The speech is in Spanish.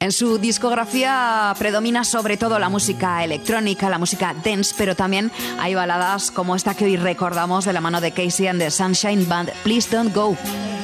En su discografía predomina sobre todo la música electrónica, la música dance, pero también hay baladas como esta que hoy recordamos de la mano de Casey and the Sunshine Band, Please Don't Go.